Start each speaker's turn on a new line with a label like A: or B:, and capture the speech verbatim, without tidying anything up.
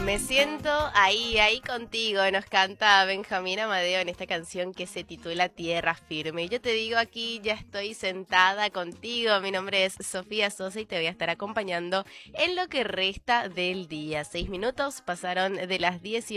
A: Me siento ahí, ahí contigo, nos canta Benjamín Amadeo en esta canción que se titula Tierra Firme. Y yo te digo aquí, ya estoy sentada contigo, mi nombre es Sofía Sosa y te voy a estar acompañando en lo que resta del día. Seis minutos pasaron de las diez